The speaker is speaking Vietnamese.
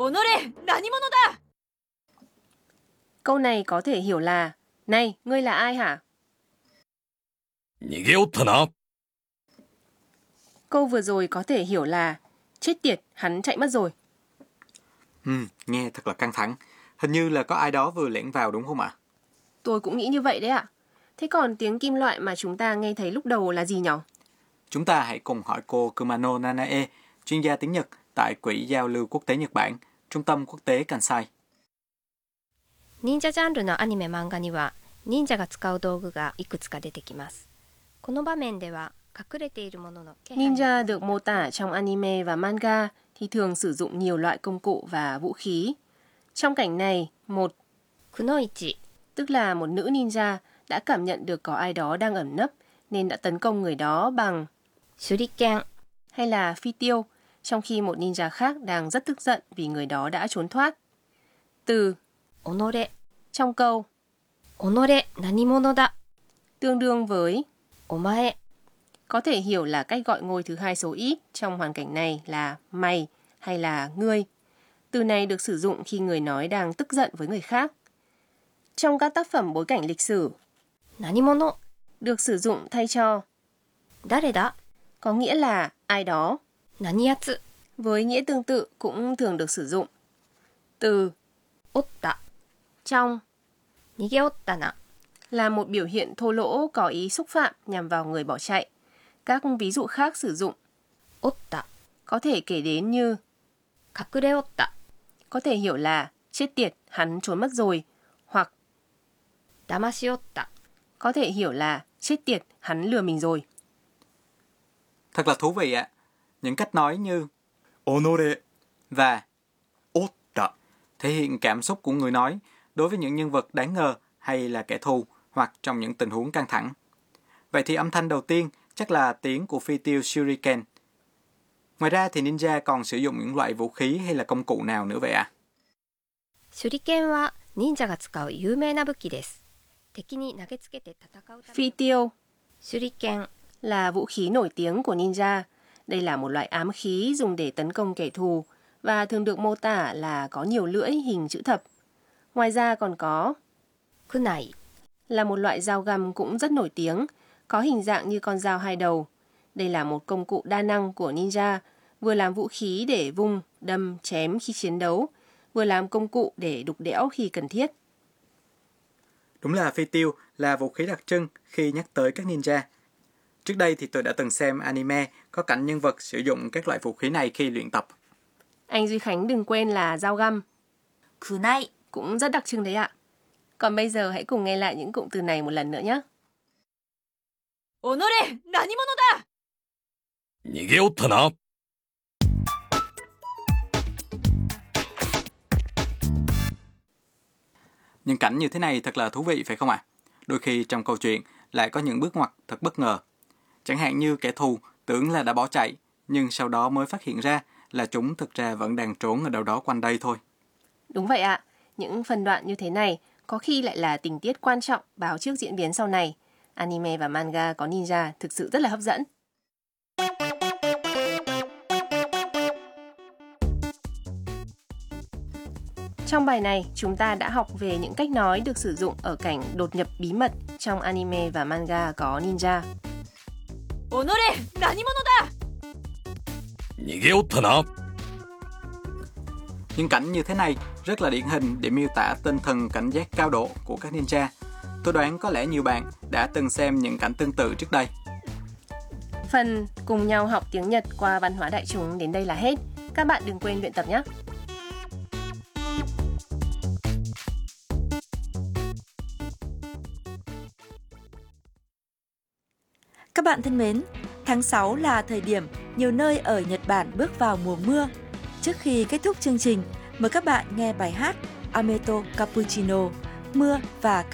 오늘의 나니모노다! Câu này có thể hiểu là: Này, ngươi là ai hả? 逃げおったな。 Câu vừa rồi có thể hiểu là: Chết tiệt, hắn chạy mất rồi. Nghe thật là căng thẳng. Hình như là có ai đó vừa lẻn vào đúng không ạ? Tôi cũng nghĩ như vậy đấy ạ. Thế còn tiếng kim loại mà chúng ta nghe thấy lúc đầu là gì nhỉ? Chúng ta hãy cùng hỏi cô Kumano Nanae, chuyên gia tiếng Nhật tại Quỹ Giao lưu Quốc tế Nhật Bản, Trung tâm Quốc tế Kansai. 忍者ジャンルのアニメ漫画には忍者が使う道具がいくつか出てきます。この場面では隠れているものの気配 Ninja được mô tả trong anime và manga thì thường sử dụng nhiều loại công cụ và vũ khí. Trong cảnh này, một くのいち tức là một nữ ninja đã cảm nhận được có ai đó đang ẩn nấp nên đã tấn công người đó bằng 手裏剣 hay là phi tiêu, trong khi một ninja khác đang rất tức giận vì người đó đã trốn thoát. Từ 己 trong câu 己何者だ tương đương với お前 có thể hiểu là cách gọi ngôi thứ hai số ít trong hoàn cảnh này là mày hay là ngươi. Từ này được sử dụng khi người nói đang tức giận với người khác. Trong các tác phẩm bối cảnh lịch sử, 何者 được sử dụng thay cho 誰だ có nghĩa là ai đó. 何やつ Với nghĩa tương tự cũng thường được sử dụng. Từ おった trong 逃げおったな là một biểu hiện thô lỗ có ý xúc phạm nhằm vào người bỏ chạy. Các ví dụ khác sử dụng おった có thể kể đến như 隠れおった có thể hiểu là chết tiệt, hắn trốn mất rồi, hoặc 騙しおった có thể hiểu là chết tiệt, hắn lừa mình rồi. Thật là thú vị ạ. Những cách nói như 己 và おった thể hiện cảm xúc của người nói đối với những nhân vật đáng ngờ hay là kẻ thù hoặc trong những tình huống căng thẳng. Vậy thì âm thanh đầu tiên chắc là tiếng của phi tiêu shuriken. Ngoài ra thì ninja còn sử dụng những loại vũ khí hay là công cụ nào nữa vậy ạ? 手裏剣は忍者が使う有名な武器です。敵に投げつけて戦うため Phi tiêu 手裏剣 là vũ khí nổi tiếng của ninja. Đây là một loại ám khí dùng để tấn công kẻ thù và thường được mô tả là có nhiều lưỡi hình chữ thập. Ngoài ra còn có 苦内 là một loại dao găm cũng rất nổi tiếng, có hình dạng như con dao hai đầu. Đây là một công cụ đa năng của ninja, vừa làm vũ khí để vung, đâm, chém khi chiến đấu, vừa làm công cụ để đục đẽo khi cần thiết. Đúng là phi tiêu là vũ khí đặc trưng khi nhắc tới các ninja. Trước đây thì tôi đã từng xem anime có cảnh nhân vật sử dụng các loại vũ khí này khi luyện tập. Anh Duy Khánh đừng quên là dao găm. くない Cũng rất đặc trưng đấy ạ. Còn bây giờ hãy cùng nghe lại những cụm từ này một lần nữa nhé. 己何者だ! 逃げおったな。 Những cảnh như thế này thật là thú vị phải không ạ? Đôi khi trong câu chuyện lại có những bước ngoặt thật bất ngờ. Chẳng hạn như kẻ thù tưởng là đã bỏ chạy, nhưng sau đó mới phát hiện ra là chúng thực ra vẫn đang trốn ở đâu đó quanh đây thôi. Đúng vậy ạ. Những phân đoạn như thế này có khi lại là tình tiết quan trọng báo trước diễn biến sau này. Anime và manga có ninja thực sự rất là hấp dẫn. Trong bài này, chúng ta đã học về những cách nói được sử dụng ở cảnh đột nhập bí mật trong anime và manga có ninja. 己何者だ! 逃げおったな。 Những cảnh như thế này rất là điển hình để miêu tả tinh thần cảnh giác cao độ của các ninja. Tôi đoán có lẽ nhiều bạn đã từng xem những cảnh tương tự trước đây. Phần cùng nhau học tiếng Nhật qua văn hóa đại chúng đến đây là hết. Các bạn đừng quên luyện tập nhé! Các bạn thân mến, tháng 6 là thời điểm nhiều nơi ở Nhật Bản bước vào mùa mưa. Trước khi kết thúc chương trình, mời các bạn nghe bài hát Ameto Cappuccino, Mưa và